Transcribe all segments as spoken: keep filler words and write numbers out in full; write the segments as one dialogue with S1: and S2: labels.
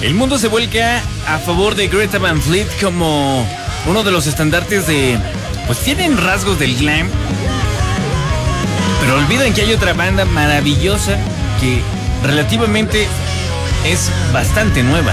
S1: El mundo se vuelca a favor de Greta Van Fleet como uno de los estandartes de... Pues tienen rasgos del glam, pero olvidan que hay otra banda maravillosa que relativamente es bastante nueva.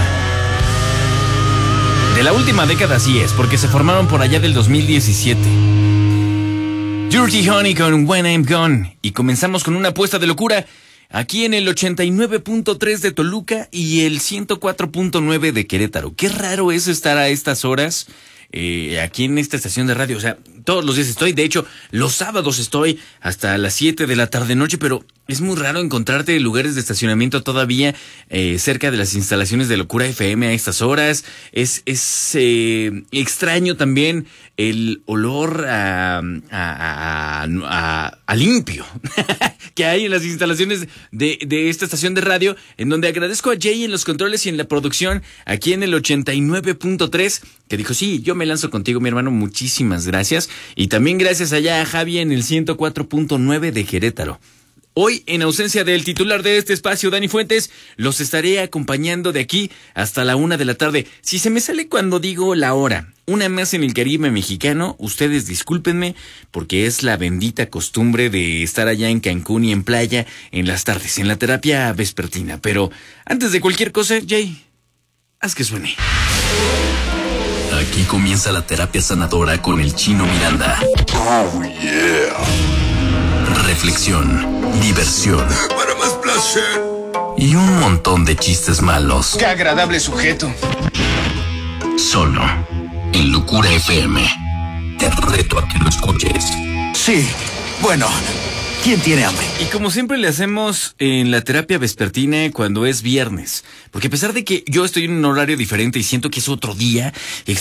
S1: De la última década sí es, porque se formaron por allá del dos mil diecisiete. Dirty Honey con When I'm Gone. Y comenzamos con una apuesta de locura aquí en el ochenta y nueve punto tres de Toluca y el ciento cuatro punto nueve de Querétaro. Qué raro es estar a estas horas eh, aquí en esta estación de radio. O sea, todos los días estoy. De hecho, los sábados estoy hasta las siete de la tarde noche, pero es muy raro encontrarte lugares de estacionamiento todavía eh, cerca de las instalaciones de Locura F M a estas horas. Es, es eh, extraño también el olor a, a, a, a, a limpio que hay en las instalaciones de, de esta estación de radio, en donde agradezco a Jay en los controles y en la producción aquí en el ochenta y nueve punto tres, que dijo, sí, yo me lanzo contigo, mi hermano, muchísimas gracias. Y también gracias allá a Javi en el ciento cuatro punto nueve de Querétaro. Hoy, en ausencia del titular de este espacio, Dani Fuentes, los estaré acompañando de aquí hasta la una de la tarde. Si se me sale cuando digo la hora, una más en el Caribe mexicano, ustedes discúlpenme, porque es la bendita costumbre de estar allá en Cancún y en playa en las tardes, en la terapia vespertina. Pero antes de cualquier cosa, Jay, haz que suene.
S2: Aquí comienza la terapia sanadora con el Chino Miranda.
S3: Oh, yeah.
S2: Reflexión, diversión
S3: Para más placer
S2: y un montón de chistes malos.
S4: ¡Qué agradable sujeto!
S2: Solo en Locura F M. Te reto a que lo escuches.
S3: Sí, bueno, ¿quién tiene hambre?
S1: Y como siempre le hacemos en la terapia vespertina cuando es viernes, porque a pesar de que yo estoy en un horario diferente y siento que es otro día,